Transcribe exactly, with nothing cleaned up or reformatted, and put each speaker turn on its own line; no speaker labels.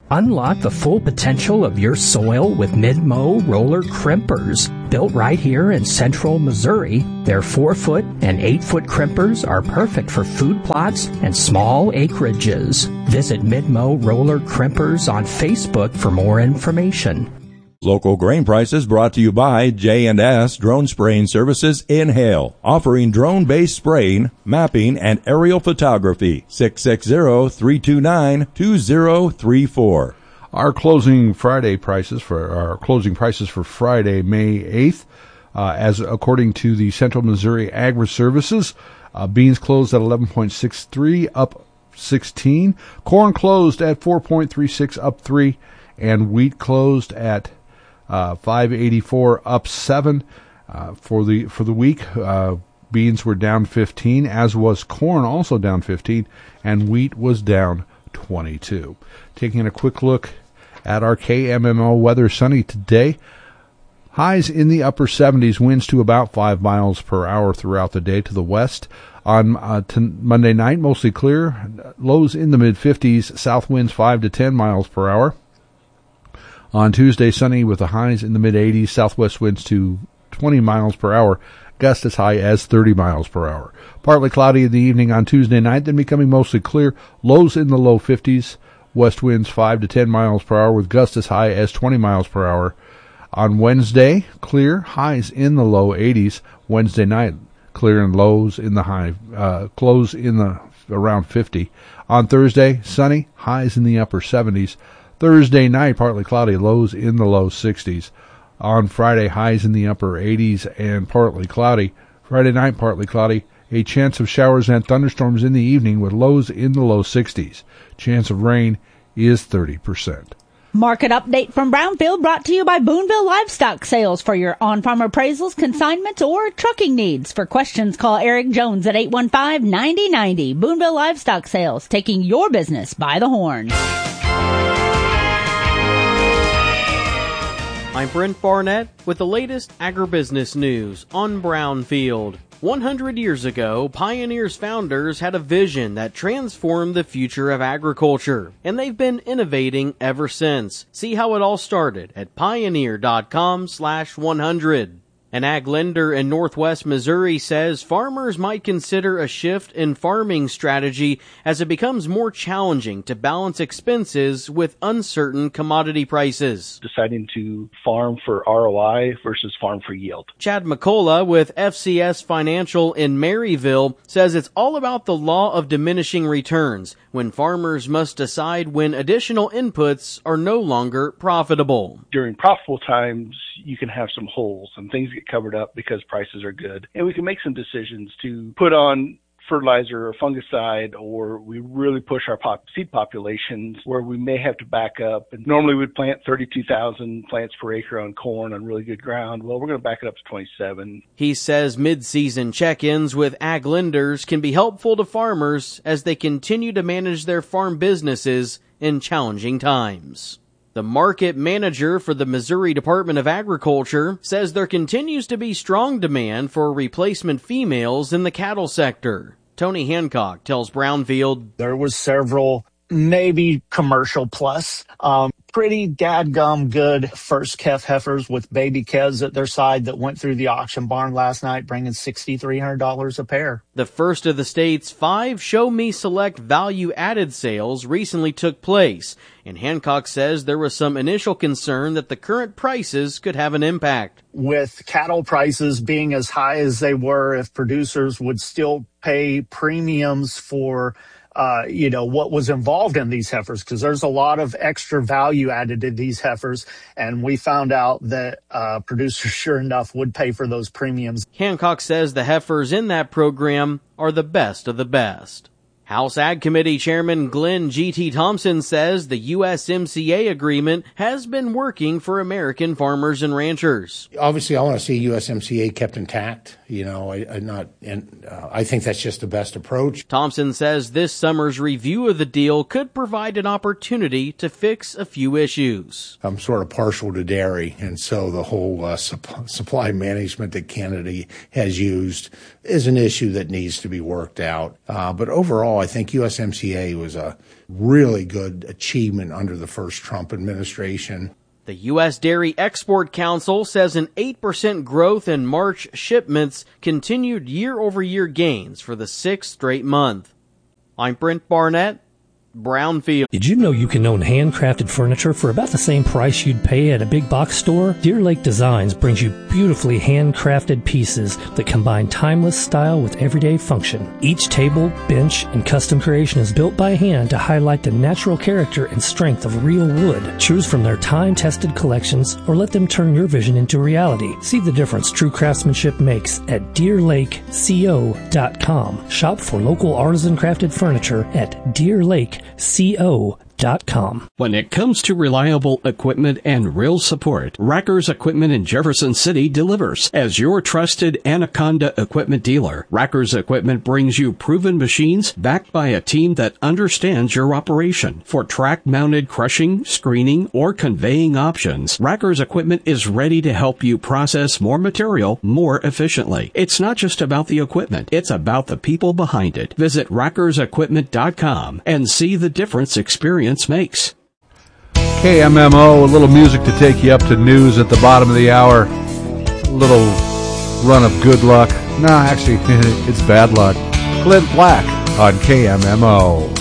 Unlock the full potential of your soil with Mid-Mow roller crimpers. Built right here in central Missouri, their four foot and eight foot crimpers are perfect for food plots and small acreages. Visit Mid-Mow roller crimpers on Facebook for more information.
Local grain prices brought to you by J and S Drone Spraying Services in Hale, offering drone-based spraying, mapping, and aerial photography. six six zero, three two nine, two zero three four.
Our closing Friday prices for our closing prices for Friday, May eighth, uh, as according to the Central Missouri Agri Services, uh, beans closed at eleven point six three, up sixteen. Corn closed at four point three six, up three, and wheat closed at Uh, five eighty-four, up seven. Uh, for the for the week, uh, beans were down fifteen, as was corn, also down fifteen, and wheat was down twenty-two. Taking a quick look at our K M M O weather, sunny today. Highs in the upper seventies, winds to about five miles per hour throughout the day to the west. On uh, t- Monday night, mostly clear. Lows in the mid-fifties, south winds five to ten miles per hour. On Tuesday, sunny with the highs in the mid-eighties, southwest winds to twenty miles per hour, gusts as high as thirty miles per hour. Partly cloudy in the evening on Tuesday night, then becoming mostly clear, lows in the low fifties, west winds five to ten miles per hour with gusts as high as twenty miles per hour. On Wednesday, clear, highs in the low eighties. Wednesday night, clear and lows in the high, uh, close in the around fifty. On Thursday, sunny, highs in the upper seventies. Thursday night, partly cloudy, lows in the low sixties. On Friday, highs in the upper eighties and partly cloudy. Friday night, partly cloudy. A chance of showers and thunderstorms in the evening with lows in the low sixties. Chance of rain is thirty percent.
Market update from Brownfield brought to you by Boonville Livestock Sales for your on-farm appraisals, consignments, or trucking needs. For questions, call Eric Jones at eight one five, nine zero nine zero. Boonville Livestock Sales, taking your business by the horn.
I'm Brent Barnett with the latest agribusiness news on Brownfield. one hundred years ago, Pioneer's founders had a vision that transformed the future of agriculture, and they've been innovating ever since. See how it all started at pioneer.com slash 100. An ag lender in northwest Missouri says farmers might consider a shift in farming strategy as it becomes more challenging to balance expenses with uncertain commodity prices.
Deciding to farm for R O I versus farm for yield.
Chad McCullough with F C S Financial in Maryville says it's all about the law of diminishing returns when farmers must decide when additional inputs are no longer profitable.
During profitable times, you can have some holes and things get covered up because prices are good. And we can make some decisions to put on fertilizer or fungicide, or we really push our pop, seed populations where we may have to back up. And normally we'd plant thirty-two thousand plants per acre on corn on really good ground. Well, we're going to back it up to twenty-seven.
He says mid-season check-ins with ag lenders can be helpful to farmers as they continue to manage their farm businesses in challenging times. The market manager for the Missouri Department of Agriculture says there continues to be strong demand for replacement females in the cattle sector. Tony Hancock tells Brownfield,
there was several, maybe commercial plus, um, pretty dadgum good first calf heifers with baby calves at their side that went through the auction barn last night, bringing six thousand three hundred dollars a pair.
The first of the state's five Show Me Select value-added sales recently took place, and Hancock says there was some initial concern that the current prices could have an impact.
With cattle prices being as high as they were, if producers would still pay premiums for Uh, you know, what was involved in these heifers, because there's a lot of extra value added to these heifers. And we found out that uh, producers, sure enough, would pay for those premiums.
Hancock says the heifers in that program are the best of the best. House Ag Committee Chairman Glenn G T Thompson says the U S M C A agreement has been working for American farmers and ranchers.
Obviously, I want to see U S M C A kept intact. You know, I, I not, and uh, I think that's just the best approach.
Thompson says this summer's review of the deal could provide an opportunity to fix a few issues.
I'm sort of partial to dairy, and so the whole uh, sup- supply management that Canada has used is an issue that needs to be worked out. Uh, but overall, I think U S M C A was a really good achievement under the first Trump administration.
The U S Dairy Export Council says an eight percent growth in March shipments continued year-over-year gains for the sixth straight month. I'm Brent Barnett, Brownfield.
Did you know you can own handcrafted furniture for about the same price you'd pay at a big box store? Deer Lake Designs brings you beautifully handcrafted pieces that combine timeless style with everyday function. Each table, bench, and custom creation is built by hand to highlight the natural character and strength of real wood. Choose from their time-tested collections or let them turn your vision into reality. See the difference true craftsmanship makes at deer lake co dot com. Shop for local artisan crafted furniture at deer lake co dot com.
When it comes to reliable equipment and real support, Rackers Equipment in Jefferson City delivers. As your trusted Anaconda equipment dealer, Rackers Equipment brings you proven machines backed by a team that understands your operation. For track-mounted crushing, screening, or conveying options, Rackers Equipment is ready to help you process more material more efficiently. It's not just about the equipment, it's about the people behind it. Visit rackers equipment dot com and see the difference experience makes.
K M M O, a little music to take you up to news at the bottom of the hour. A little run of good luck. No, actually, it's bad luck. Clint Black on K M M O.